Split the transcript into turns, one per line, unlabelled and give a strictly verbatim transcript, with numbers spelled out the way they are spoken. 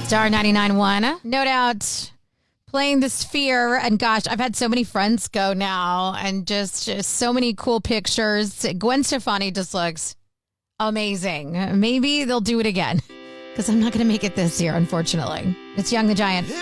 Star ninety-nine point one. No doubt playing the Sphere. And gosh, I've had so many friends go now and just, just so many cool pictures. Gwen Stefani just looks amazing. Maybe they'll do it again because I'm not going to make it this year, unfortunately. It's Young the Giant.